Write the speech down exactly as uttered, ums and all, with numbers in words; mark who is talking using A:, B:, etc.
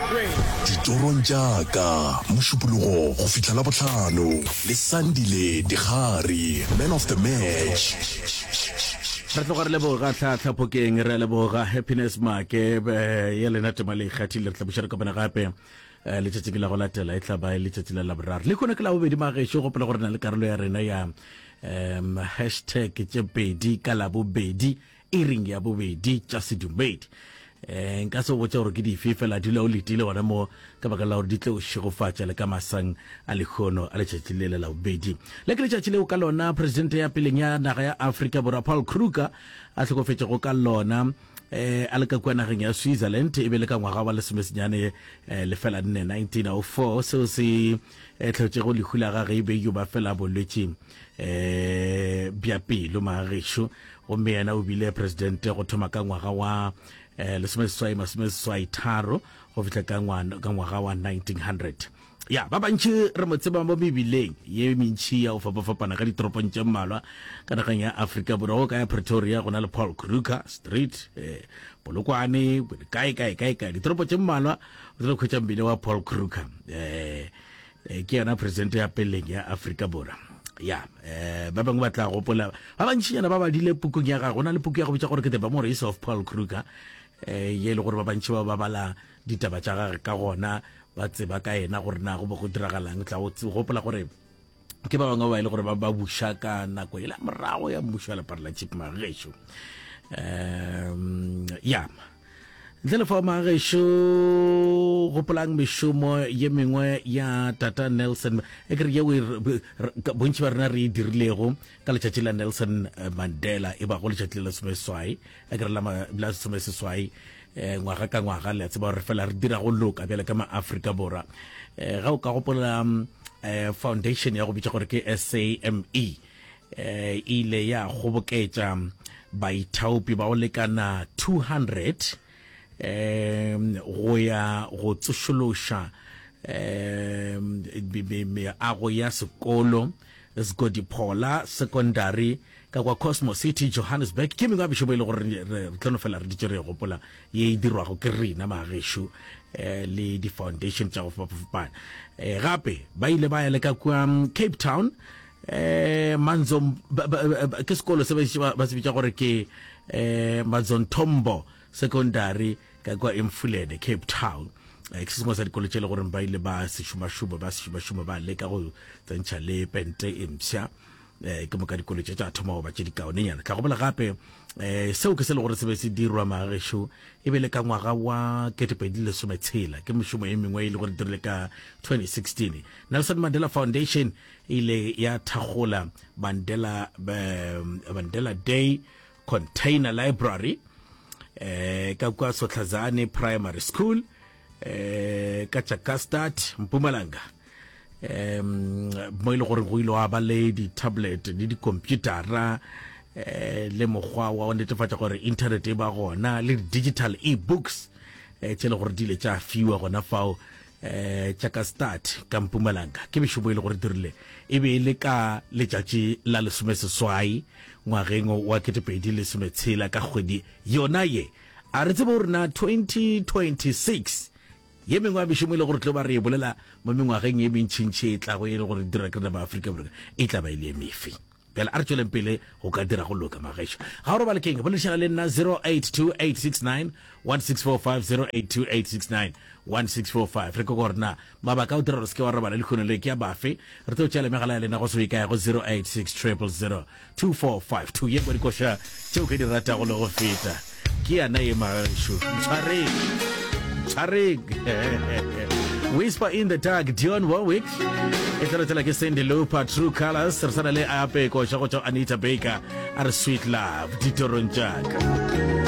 A: ditorong jaaka mošupologo go fihla la botlhano le Sandile Digari, man of the match.
B: Re tloga re leboga tlhatlhapokeng re leboga Happiness Make ye lena temale kgathile re tlabušere ka bona gape le tšatši ke la go latela e tla ba le tšatši la laboraro le khona ke la bobedi magešo go pela gore na le karolo ya rena ya um hashtag tše pedi ka la bobedi e ring ya bobedi tša sedumedi eh nka se botša gore ke di fifela dilo o letile gona mo ka baka la gore di tle o šigofatša le ka masang a lekgono a letšatši le le la bobedi le ke letšatši leo ka lona presidente ya peleng ya naga ya Africa Borwa Paul Kruger a hlokofetšego ka lona eh a le ka kwa nageng ya Switzerland e be le ka ngwaga wa lesomesenyane le fela nne nineteen oh four seo se tlhotšego lehula ga ge e be yo ba fela bolwetši eh bja pelo magešo gomme yena o bile presidente go thoma ka ngwaga wa eh le semeswai masomeswai tharo go fitla ka ngwana ka ngwaga wa nineteen hundred ya ba bantši re mo tseba mo mebileng ye mentši ya o fapafapana ka ditoropong tše mmalwa ka nageng ya Africa Borwa go ka ya Pretoria go na le Paul Kruger Street eh Polokwane kae kae kae kae ditoropo tše mmalwa o tlo khwetša mbile wa Paul Kruger eh ke yana president ya peleng ya Africa Borwa ya eh ba bangwe ba tla gopola ba bantšinyana ba ba dile pukung ya ga gona le puku ya go bitša gore ke the memories of Paul Kruger eh ye le gore ba bantši ba ba bala ditaba tša gagwe ka gona ba tseba ka ena gore na go bo go diragalang tla go gopola gore ke ba bangwe ba ile gore ba ba buša ka nako e la morago ya mmušo wa leparlatšhipi magešo um ya ntle le fa magešo gopolang mešomo ye mengwe ya tata Nelson e kere ye bontši ba rena re e dirilego ka letšatši la Nelson Mandela e ba go letšatši la lesomeswai e kere la lesomeseswai ngwaga ka ngwaga le tseba re fela re dira go loka bjale ka ma Africa Borwa ga o ka gopola foundation ya go bitša gore ke S A M E eh ile ya kgoboketša baithaopi ba o lekana two hundred um go ya go tsošološa um meago ya sekolo Sgodiphola secondary ka kwa Cosmos City Johannesburg ke mengwe a bešo bo ile gore re tlono fela re ditše re gopola ye e dirwago ke rena magešo eh le di foundation tša go fapafapana eh gape ba ile ba ya le ka kwa Cape Town eh manzo ke sekolo se ba se bitša gore ke eh Mazontombo secondary ka kwa Emfuleni Cape Town ke sengwe sa dikolo tše le gore ba ile ba se šumašuma ba se šumašuma ba le ka go tsentšha le pente e mpšha eh ke mo ka dikolo tše tša thoma go ba tše dikaonenyana ka go bola gape eh seo ke se le gore se be se dirwa magešo e be le ka ngwaga wa ketepedi lesometshela ke mošomo e mengwe e le gore dirile ka twenty sixteen Nelson Mandela Foundation ile ya thagola Mandela Mandela Day Container Library eh ka kwa Sotlhazane Primary School eh ka Chakastad Mpumalanga em mo ile gore go ile wa ba le di tablet le di computera eh le mogwa wa netefatša gore internet e ba gona le digital e-books eh tšele gore di le tša fiwa gona fao eh Chakastad ka Mpumalanga ke bešomo ile gore dirile e be le ka letšatši la lesomeseswai ngwageng wa ketepedi lesometshela ka kgwedi yona ye a re tsebe gore na twenty twenty-six ye mengwe a bešomo ile gore tlo ba re e bolela mo mengwageng ye mentšintši e tla go e le gore dira ka ba Africa Borwa e tla ba ile mefe pele a re tšweleng pele go ka dira go loka magešo ga o re ba le keng boledišana le nna zero eight two eight six nine one six four five zero eight two eight six nine one six four five re ko gore na mabaka o dira re se ke wa re bana le kgono le ke ya bafe re tlo tšela megala ya lena go se ikae go zero eight six zero zero two four five two ye kwa dikoša tšeo ke di ratago le go feta ke yana ye magešo tshwareng tshwareng Whisper in the Dark Dionne Warwick e tla tla ke Cindy Lauper True Colors re sana le ape ko tša go tša Anita Baker are Sweet Love ditorong jaaka